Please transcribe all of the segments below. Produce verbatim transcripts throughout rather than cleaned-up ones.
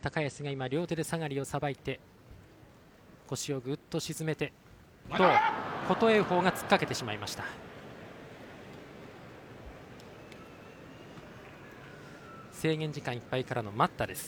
高安が今両手で下がりをさばいて腰をぐっと沈めてと琴恵峰が突っかけてしまいました。制限時間いっぱいからの待ったです。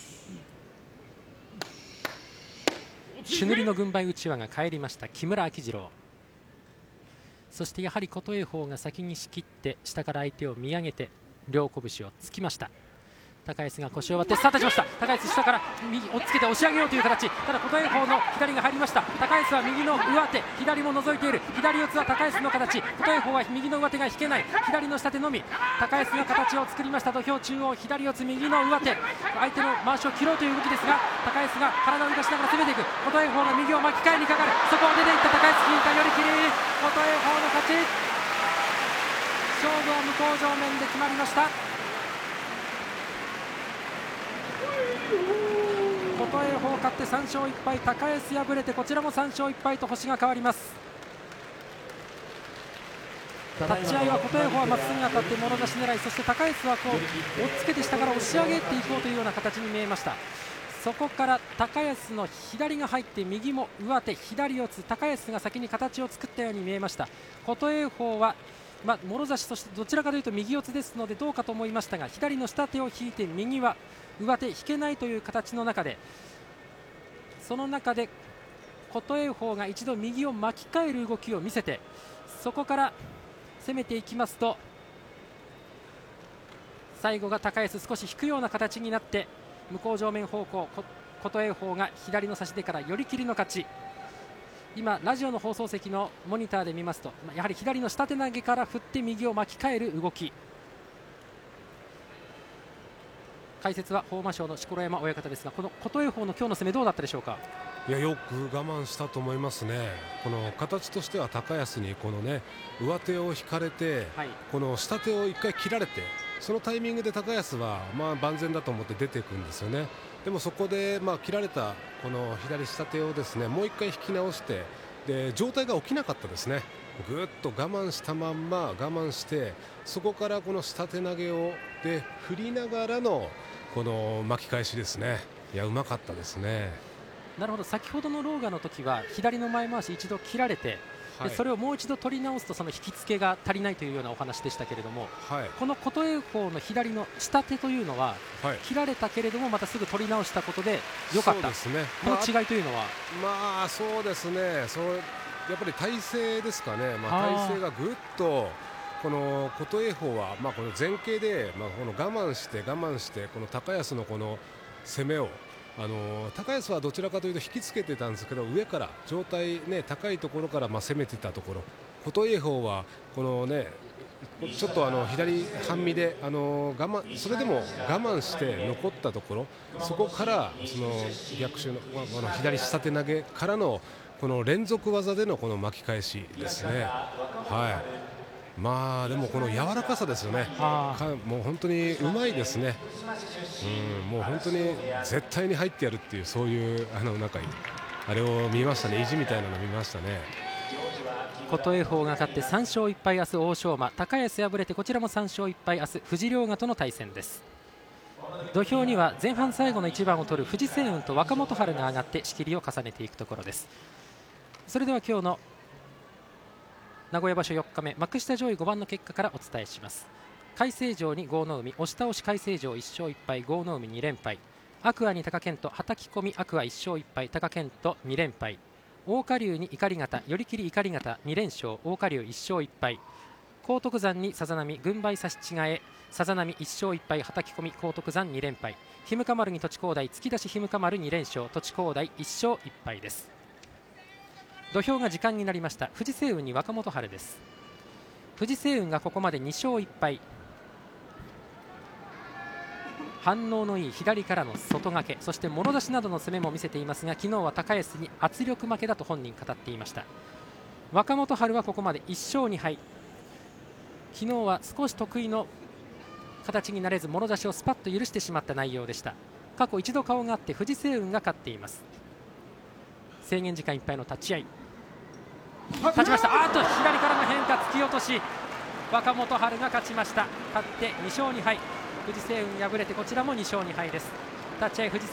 朱塗りの軍配うちわが返りました木村秋次郎。そしてやはり琴恵峰が先に仕切って下から相手を見上げて両拳をつきました。高安が腰を割ってスタートしました。高安下から右押っつけて押し上げようという形。ただ琴恵峰の左が入りました。高安は右の上手、左も覗いている。左四つは高安の形。琴恵峰は右の上手が引けない。左の下手のみ。高安が形を作りました。土俵中央左四つ右の上手、相手の回しを切ろうという動きですが、高安が体を浮かしながら攻めていく。琴恵峰が右を巻き替えにかかる。そこを出ていった高安、引いた寄り切り、琴恵峰の勝ち。勝負は向正面で決まりました。琴恵峰勝ってさん勝いっ敗、高安敗れてこちらもさん勝いっ敗と星が変わります。立ち合いは琴恵峰はまっすぐ当たってもろ差し狙い、そして高安はこう押っつけて下から押し上げていこうというような形に見えました。そこから高安の左が入って右も上手左四つ、高安が先に形を作ったように見えました。琴恵峰はまあ、もろ差し、そしてどちらかというと右四つですのでどうかと思いましたが、左の下手を引いて右は上手引けないという形の中で、その中で琴恵峰が一度右を巻き替える動きを見せて、そこから攻めていきますと最後が高安少し引くような形になって向正面方向、琴恵峰が左の差し手から寄り切りの勝ち。今ラジオの放送席のモニターで見ますと、やはり左の下手投げから振って右を巻き替える動き。解説は豊真将の錣山親方ですが、この琴恵峰の今日の攻めどうだったでしょうか。 いや、よく我慢したと思いますね。この形としては高安にこのね上手を引かれて、はい、この下手をいっかい切られて、そのタイミングで高安はまあ万全だと思って出ていくんですよね。でもそこでまあ切られたこの左下手をですねもういっかい引き直して、で状態が起きなかったですね。ぐっと我慢したまんま我慢して、そこからこの下手投げをで振りながらのこの巻き返しですね。いや、うまかったですね。 なるほど。先ほどのローガの時は左の前回し一度切られて、はい、でそれをもう一度取り直すとその引き付けが足りないというようなお話でしたけれども、はい、この琴恵峰の左の下手というのは、はい、切られたけれどもまたすぐ取り直したことで良かった。そうですね。この違いというのは、 まあ、まあそうですね。そうやっぱり体勢ですかね。まあ、体勢がぐっとこの琴恵峰はまあこの前傾でまあこの我慢して我慢してこの高安のこの攻めを、あの高安はどちらかというと引きつけてたんですけど、上から状態、ね、高いところからまあ攻めてたところ、琴恵峰はこのねちょっとあの左半身であの我慢、それでも我慢して残ったところ、そこからその逆襲のこの左下手投げからのこの連続技でのこの巻き返しですね。はい、まあでもこの柔らかさですよね。かもう本当にうまいですね。うん、もう本当に絶対に入ってやるっていう、そういうあのなんかあれを見ましたね。意地みたいなの見ましたね。 琴恵峰が勝ってさん勝いっ敗、明日欧勝馬。高安敗れてこちらもさん勝いっ敗、明日富士凌河との対戦です。土俵には前半最後の一番を取る藤青雲と若元春が上がって仕切りを重ねていくところです。それでは今日の名古屋場所よっかめ幕下上位ごばんの結果からお伝えします。海星城に豪ノ海、押し倒し海星城いっ勝いっ敗、豪ノ海に連敗。天空海に貴健斗、はたき込み天空海いっ勝いっ敗、貴健斗に連敗。大花龍に碇形、寄り切り碇形に連勝、大花龍いっ勝いっ敗。荒篤山にさざ波、軍配差し違え、さざ波いっ勝いっ敗、はたき込み荒篤山に連敗。ひむか丸に栃光台、突き出しひむか丸に連勝、栃光台いっ勝いっ敗です。土俵が時間になりました。藤青雲に若元春です。藤青雲がここまでに勝いっ敗、反応のいい左からの外掛け、そしてもろ出しなどの攻めも見せていますが、昨日は高安に圧力負けだと本人語っていました。若元春はここまでいっ勝に敗、昨日は少し得意の形になれずもろ出しをスパッと許してしまった内容でした。過去一度顔があって藤青雲が勝っています。制限時間いっぱいの立ち合い、勝ちました。あーと左からの変化、突き落とし、若元春が勝ちました。勝ってに勝に敗、藤青雲敗れてこちらもに勝に敗です。立ち合い藤